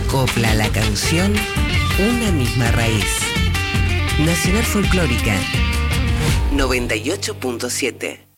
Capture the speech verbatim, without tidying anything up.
copla, la canción, una misma raíz. Nacional Folclórica noventa y ocho punto siete.